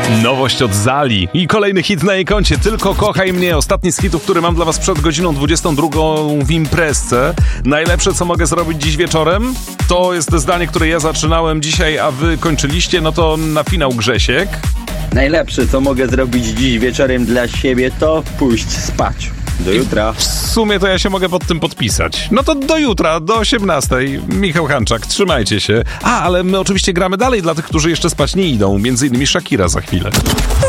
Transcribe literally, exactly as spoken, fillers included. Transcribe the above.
Nowość od Zali i kolejny hit na jej koncie. Tylko kochaj mnie. Ostatni z hitów, który mam dla was przed godziną dwudziestą drugą w imprezce. Najlepsze, co mogę zrobić dziś wieczorem, to jest zdanie, które ja zaczynałem dzisiaj, a wy kończyliście. No to na finał Grzesiek. Najlepsze, co mogę zrobić dziś wieczorem dla siebie, to pójść spać. Do jutra. W sumie to ja się mogę pod tym podpisać. No to do jutra, do osiemnastej. Michał Hanczak, trzymajcie się. A, ale my oczywiście gramy dalej dla tych, którzy jeszcze spać nie idą. Między innymi Shakira za chwilę.